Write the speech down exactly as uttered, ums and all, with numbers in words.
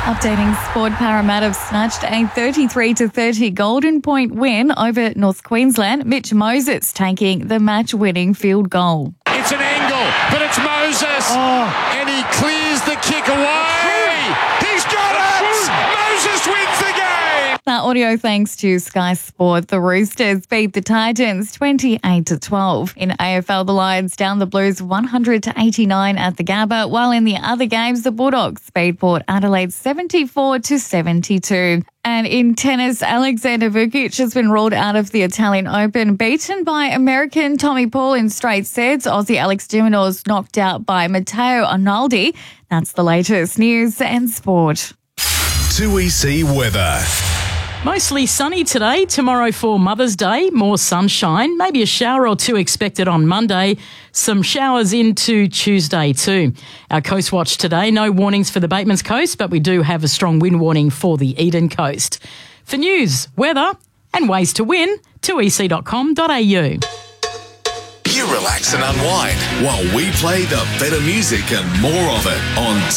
Updating sport, Parramatta have snatched a thirty-three to thirty Golden Point win over North Queensland. Mitch Moses taking the match-winning field goal. It's an angle, but it's Moses, Oh. and he clears the kick away. He's got it. Moses wins the game. That audio thanks to Sky Sport. The Roosters beat the Titans twenty-eight to twelve. In A F L, the Lions down the Blues one hundred to eighty-nine at the Gabba, while in the other games, the Bulldogs beat Port Adelaide seventy-four to seventy-two. And in tennis, Alexander Vukic has been ruled out of the Italian Open, beaten by American Tommy Paul in straight sets. Aussie Alex de Minaur's knocked out by Matteo Arnaldi. That's the latest news and sport. two E C weather. Mostly sunny today, tomorrow for Mother's Day, more sunshine, maybe a shower or two expected on Monday, some showers into Tuesday too. Our Coast Watch today, no warnings for the Batemans Coast, but we do have a strong wind warning for the Eden Coast. For news, weather and ways to win, two e c dot com dot a u. You relax and unwind while we play the better music and more of it on